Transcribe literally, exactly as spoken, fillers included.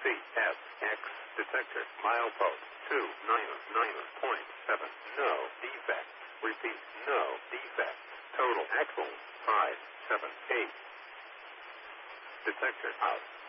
C S X detector milepost two nine nine point seven. No defect. Repeat, no defect. Total axle five seven eight. Detector out.